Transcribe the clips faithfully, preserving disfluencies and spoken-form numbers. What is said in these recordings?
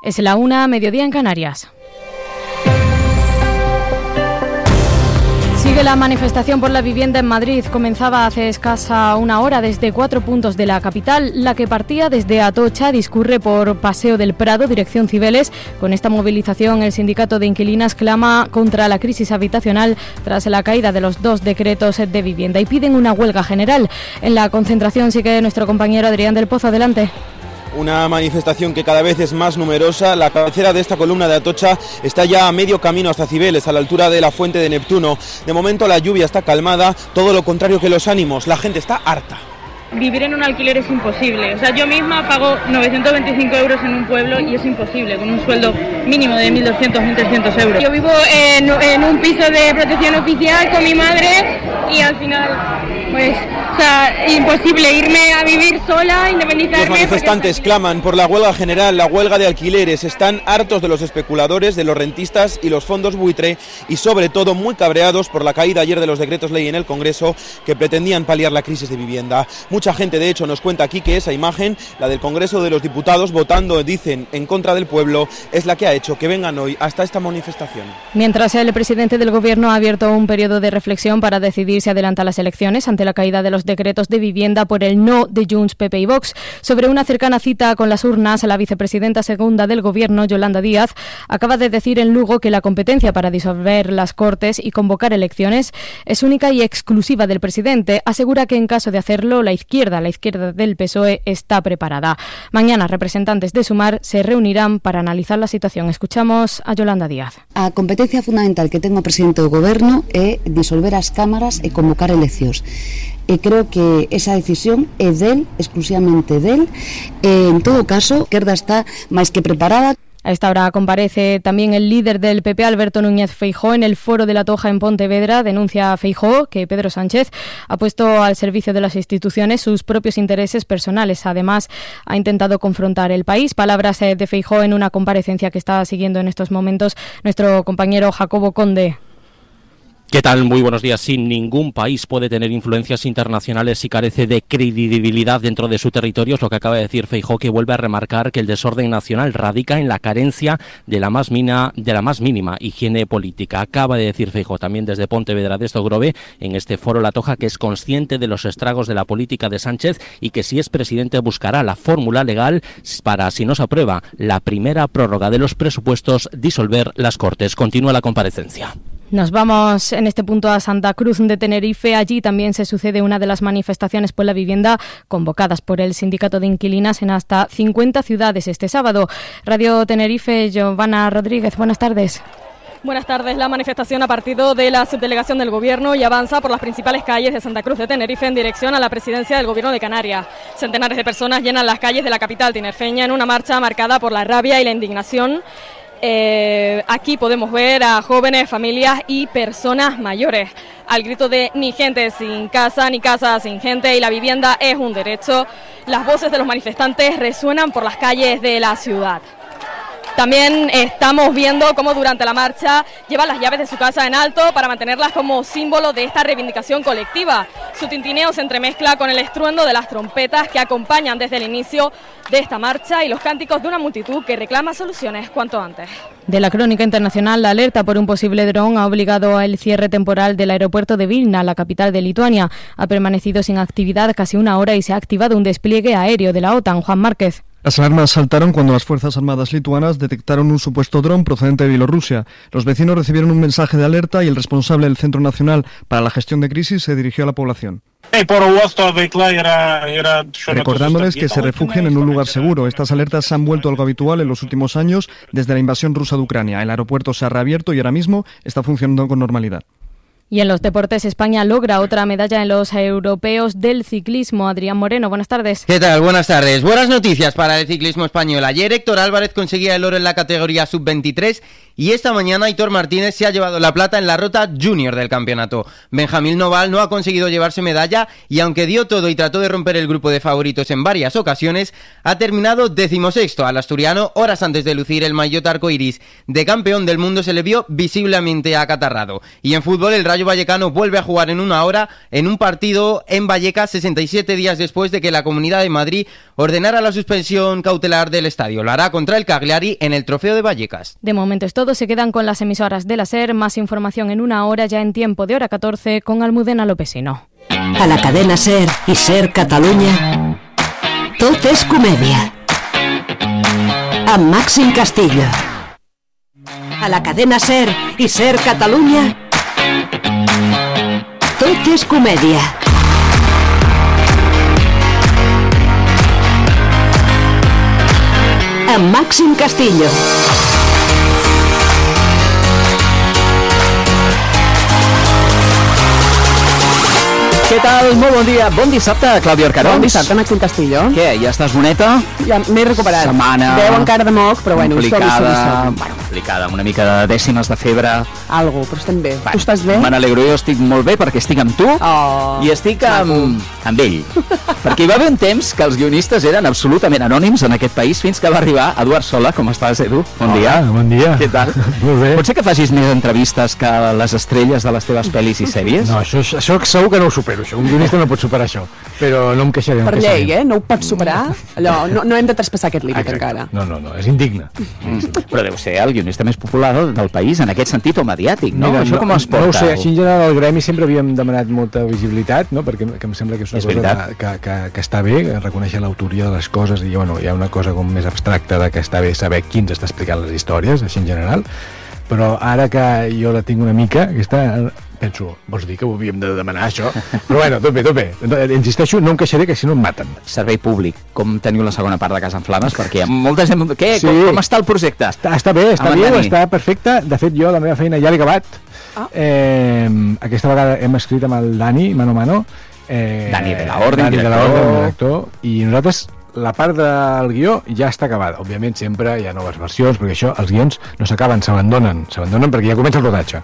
Es la una, mediodía en Canarias. Sigue la manifestación por la vivienda en Madrid. Comenzaba hace escasa una hora desde cuatro puntos de la capital. La que partía desde Atocha discurre por Paseo del Prado, dirección Cibeles. Con esta movilización, el sindicato de inquilinas clama contra la crisis habitacional tras la caída de los dos decretos de vivienda y piden una huelga general. En la concentración sigue nuestro compañero Adrián del Pozo. Adelante. Una manifestación que cada vez es más numerosa. La cabecera de esta columna de Atocha está ya a medio camino hasta Cibeles, a la altura de la Fuente de Neptuno. De momento la lluvia está calmada, todo lo contrario que los ánimos. La gente está harta. Vivir en un alquiler es imposible. O sea, yo misma pago novecientos veinticinco euros en un pueblo y es imposible, con un sueldo mínimo de mil doscientos, mil trescientos euros. Yo vivo en, en un piso de protección oficial con mi madre y al final, pues, o sea, imposible irme a vivir sola, independizarme. Los manifestantes porque... claman por la huelga general, la huelga de alquileres. Están hartos de los especuladores, de los rentistas y los fondos buitre y sobre todo muy cabreados por la caída ayer de los decretos ley en el Congreso que pretendían paliar la crisis de vivienda. Mucha gente, de hecho, nos cuenta aquí que esa imagen, la del Congreso de los Diputados votando, dicen, en contra del pueblo, es la que ha hecho que vengan hoy hasta esta manifestación. Mientras el presidente del Gobierno ha abierto un periodo de reflexión para decidir si adelanta las elecciones ante la caída de los decretos de vivienda por el no de Junts, P P y Vox. Sobre una cercana cita con las urnas, la vicepresidenta segunda del Gobierno, Yolanda Díaz, acaba de decir en Lugo que la competencia para disolver las Cortes y convocar elecciones es única y exclusiva del presidente. Asegura que en caso de hacerlo, la izquierda La izquierda del P S O E está preparada. Mañana representantes de Sumar se reunirán para analizar la situación. Escuchamos a Yolanda Díaz. A competencia fundamental que ten o presidente do Goberno é disolver as cámaras e convocar eleccións. E creo que esa decisión é del, exclusivamente del. E, en todo caso, a izquierda está máis que preparada. A esta hora comparece también el líder del P P, Alberto Núñez Feijóo, en el foro de la Toja en Pontevedra. Denuncia a Feijóo que Pedro Sánchez ha puesto al servicio de las instituciones sus propios intereses personales. Además, ha intentado confrontar el país. Palabras de Feijóo en una comparecencia que está siguiendo en estos momentos nuestro compañero Jacobo Conde. ¿Qué tal? Muy buenos días. Sin ningún país puede tener influencias internacionales si carece de credibilidad dentro de su territorio. Es lo que acaba de decir Feijóo, que vuelve a remarcar que el desorden nacional radica en la carencia de la más, mina, de la más mínima higiene política. Acaba de decir Feijóo también desde Pontevedra de Estogrove, en este foro La Toja, que es consciente de los estragos de la política de Sánchez y que si es presidente buscará la fórmula legal para, si no se aprueba la primera prórroga de los presupuestos, disolver las Cortes. Continúa la comparecencia. Nos vamos en este punto a Santa Cruz de Tenerife. Allí también se sucede una de las manifestaciones por la vivienda convocadas por el Sindicato de Inquilinas en hasta cincuenta ciudades este sábado. Radio Tenerife, Giovanna Rodríguez, buenas tardes. Buenas tardes. La manifestación ha partido de la subdelegación del Gobierno y avanza por las principales calles de Santa Cruz de Tenerife en dirección a la presidencia del Gobierno de Canarias. Centenares de personas llenan las calles de la capital tinerfeña en una marcha marcada por la rabia y la indignación. Eh, aquí podemos ver a jóvenes, familias y personas mayores al grito de ni gente sin casa, ni casa sin gente, y la vivienda es un derecho. Las voces de los manifestantes resuenan por las calles de la ciudad. También estamos viendo cómo durante la marcha llevan las llaves de su casa en alto para mantenerlas como símbolo de esta reivindicación colectiva. Su tintineo se entremezcla con el estruendo de las trompetas que acompañan desde el inicio de esta marcha y los cánticos de una multitud que reclama soluciones cuanto antes. De la crónica internacional, la alerta por un posible dron ha obligado al cierre temporal del aeropuerto de Vilna, la capital de Lituania. Ha permanecido sin actividad casi una hora y se ha activado un despliegue aéreo de la OTAN. Juan Márquez. Las alarmas saltaron cuando las Fuerzas Armadas lituanas detectaron un supuesto dron procedente de Bielorrusia. Los vecinos recibieron un mensaje de alerta y el responsable del Centro Nacional para la Gestión de Crisis se dirigió a la población. Recordándoles que se refugien en un lugar seguro. Estas alertas se han vuelto algo habitual en los últimos años desde la invasión rusa de Ucrania. El aeropuerto se ha reabierto y ahora mismo está funcionando con normalidad. Y en los deportes, España logra otra medalla en los europeos del ciclismo. Adrián Moreno, buenas tardes. ¿Qué tal? Buenas tardes. Buenas noticias para el ciclismo español. Ayer Héctor Álvarez conseguía el oro en la categoría sub veintitrés Y esta mañana Aitor Martínez se ha llevado la plata en la ruta junior del campeonato. Benjamín Noval no ha conseguido llevarse medalla y aunque dio todo y trató de romper el grupo de favoritos en varias ocasiones, ha terminado decimosexto. Al asturiano, horas antes de lucir el maillot arcoiris de campeón del mundo, se le vio visiblemente acatarrado. Y en fútbol, el Rayo Vallecano vuelve a jugar en una hora en un partido en Vallecas sesenta y siete días después de que la Comunidad de Madrid ordenara la suspensión cautelar del estadio. Lo hará contra el Cagliari en el Trofeo de Vallecas. De momento es todo, se quedan con las emisoras de la SER. Más información en una hora, ya en tiempo de hora catorce, con Almudena Lopesino. A la cadena SER i SER Catalunya, tot és comèdia. Amb Màxim Castillo. A la cadena SER i SER Catalunya, tot és comèdia. Amb Màxim Castillo. Què tal? Molt bon dia. Bon dissabte, Clàudia Arcarons. Bon dissabte, Màxim Castillo. Què, ja estàs boneta? Ja m'he recuperat. Setmana... Veu encara de moc, però bueno, complicada, bueno, complicada, amb una mica de dècimes de febre. Algo, però estem bé. Bueno, tu estàs bé? Me n'alegro, jo estic molt bé perquè estic amb tu oh, i estic amb, amb ell. Perquè hi va haver un temps que els guionistes eren absolutament anònims en aquest país fins que va arribar Eduard Sola. Com estàs, Edu? Bon Hola, dia. Bon dia. Què tal? Molt bé. Pot ser que facis més entrevistes que les estrelles de les teves pel·lis i sèries? No, això, això segur que no ho supero, això. Un guionista no pot superar això, però no em queixaré. Per llei, eh? No ho pots superar. Allò, no, no hem de traspassar aquest límit encara. No, no, no, és indigne. Mm. Però deu ser el guionista més popular del país en aquest sentit o mediàtic, no? Mira, això no, com es porta? No ho sé, així en general al gremi sempre havíem demanat molta visibilitat, no? Perquè que em sembla que és una és cosa que, que, que, que està bé, reconèixer l'autoria de les coses, i bueno, hi ha una cosa com més abstracta de que està bé saber qui ens està explicant les històries, així en general, però ara que jo la tinc una mica, aquesta... penso, vols dir que ho havíem de demanar, això? Però bueno, tot bé, tot bé. Insisteixo, no em queixaré, que si no em maten. Servei públic, com teniu la segona part de Casa en Flames? Perquè molta gent... Què? Sí. Com, com està el projecte? Està, està bé, està bé, està perfecte. De fet, jo la meva feina ja l'he acabat. Ah. Eh, aquesta vegada hem escrit amb el Dani, mano a mano. Eh, Dani de la Orden, Dani director. de la Orden, director. I nosaltres... la part del guió ja està acabada. Òbviament sempre hi ha noves versions, perquè això, els guions no s'acaben, s'abandonen, s'abandonen perquè ja comença el rodatge.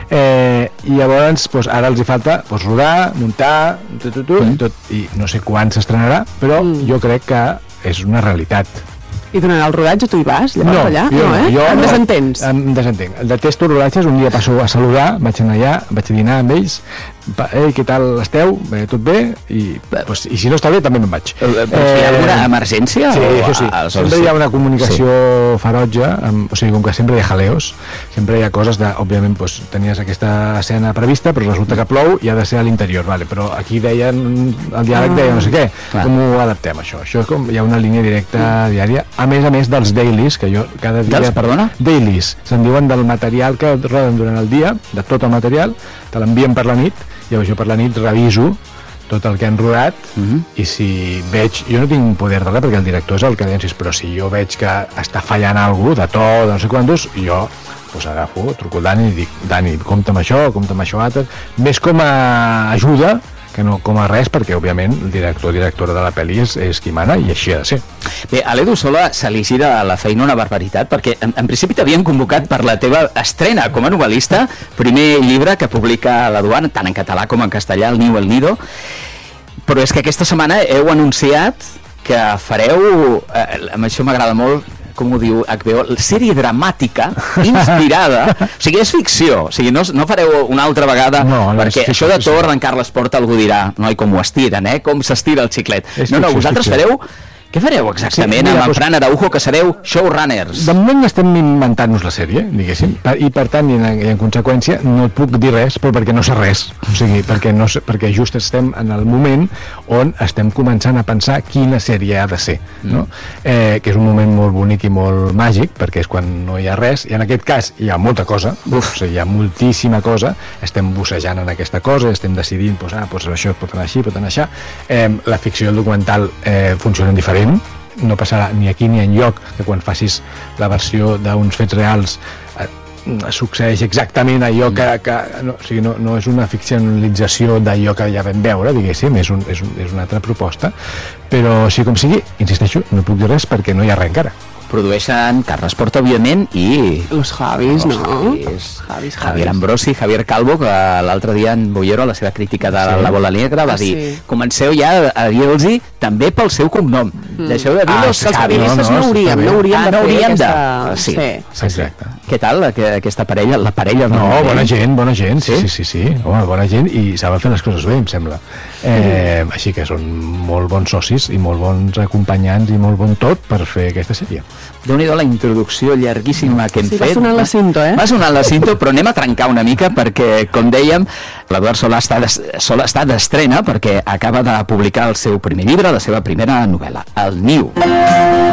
Eh, I llavors, doncs, ara els hi falta doncs, rodar, muntar, tu, tu, tu, mm. tot, i no sé quan s'estrenarà, però mm. jo crec que és una realitat. I durant el rodatge tu hi vas? Llavors No, allà? jo no, eh? jo em no. desentens? Em desentenc. Detesto rodatges, un dia passo a saludar, vaig anar allà, vaig a dinar amb ells, ei, què tal esteu? Bé, tot bé? I, pues, i si no està bé, també me'n vaig. Però eh, hi ha alguna emergència? Sí, o, això sí. A, sempre hi ha una comunicació sí. ferotge, amb, o sigui, com que sempre hi ha jaleos, sempre hi ha coses de, òbviament, pues, tenies aquesta escena prevista, però resulta que plou i ha de ser a l'interior, vale, però aquí deien, el diàleg deia no sé què, clar. Com ho adaptem, això? Això com, hi ha una línia directa diària, a més a més dels dailies, que jo cada dia... Dels, perdona? Dailies, se'n diuen del material que roden durant el dia, de tot el material, te l'envien per la nit, i llavors jo per la nit reviso tot el que han rodat uh-huh. i si veig, jo no tinc poder de res perquè el director és el que densis, però si jo veig que està fallant alguna cosa de to, de no sé quantos, jo pues agafo, truco al Dani i dic, Dani, compta amb això, compta amb això altre, més com a ajuda que no com a res, perquè òbviament el director o directora de la pel·li és, és qui mana i així ha de ser. Bé, a l'Edu Sola se li gira la feina una barbaritat, perquè en, en principi t'havien convocat per la teva estrena com a novel·lista, primer llibre que publica l'Eduard, tant en català com en castellà, El niu, el nido, però és que aquesta setmana heu anunciat que fareu, eh, amb això m'agrada molt, com ho diu H B O, sèrie dramàtica inspirada, o sigui, és ficció, o sigui, no, no fareu una altra vegada, no, no, perquè això de Thor, en Carles Porta algú dirà, noi, com ho estiren, eh? Com s'estira el xiclet. És no, no, vosaltres fareu... Què fareu exactament sí, mira, amb en Fran Araujo, que sereu showrunners? De moment estem inventant-nos la sèrie, diguéssim, i per tant, i en, i en conseqüència, no et puc dir res, però perquè no sé res. O sigui, perquè, no sé, perquè just estem en el moment on estem començant a pensar quina sèrie ha de ser, no? Mm. Eh, que és un moment molt bonic i molt màgic, perquè és quan no hi ha res, i en aquest cas hi ha molta cosa, Uf. O sigui, hi ha moltíssima cosa, estem bussejant en aquesta cosa, estem decidint, pues, ah, pues això pot anar així, pot anar així. Eh, la ficció i el documental eh, funcionen diferent, no passarà ni aquí ni enlloc que quan facis la versió d'uns fets reals eh, succeeix exactament allò que, que no, o sigui, no, no és una ficcionalització d'allò que ja vam veure, diguéssim, és, un, és, un, és una altra proposta, però sí com sigui, insisteixo, no puc dir res perquè no hi ha res encara. produeixen Carles Porta, òbviament, i... Los Javis, Los no? Javis. Javis, Javier Javis. Ambrosi, Javier Calvo, que l'altre dia en Bollero, a la seva crítica de Sí. La Bola Negra, va Ah, dir, sí. comenceu ja a dir-los també pel seu cognom. Mm. Deixeu de dir Ah, los Que els Javis. periodistes no, no, no, hauríem, està bé. no hauríem Ah, de no fer hauríem de- aquesta... sí. Exacte. Què tal, aqu- aquesta parella? La parella del No, moment? bona gent, bona gent, sí, Sí? sí, sí, sí. Home, bona gent i saben fer les coses bé, em sembla. Eh, així que són molt bons socis i molt bons acompanyants i molt bon tot per fer aquesta sèrie. Déu-n'hi-do la introducció llarguíssima que hem Sí, va fet. sonant la cinto, eh? Va sonant la cinto, però anem a trencar una mica perquè, com dèiem, l'Eduard Solà està des- Solà està d'estrena perquè acaba de publicar el seu primer llibre, la seva primera novel·la, El Niu.